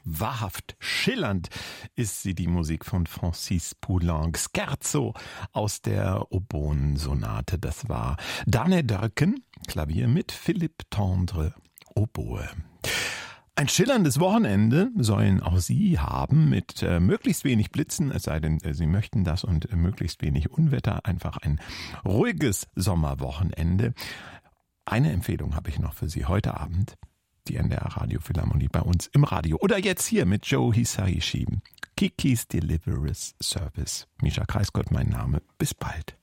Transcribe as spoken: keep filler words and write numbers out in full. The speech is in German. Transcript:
Wahrhaft schillernd ist sie, die Musik von Francis Poulenc. Scherzo aus der Oboensonate. Das war Dane Dörken, Klavier mit Philippe Tendre, Oboe. Ein schillerndes Wochenende sollen auch Sie haben mit äh, möglichst wenig Blitzen, es sei denn, äh, Sie möchten das, und äh, möglichst wenig Unwetter. Einfach ein ruhiges Sommerwochenende. Eine Empfehlung habe ich noch für Sie heute Abend. Die N D R Radio Philharmonie bei uns im Radio. Oder jetzt hier mit Joe Hisaishi. Kikis Delivery Service. Mischa Kreisgott mein Name. Bis bald.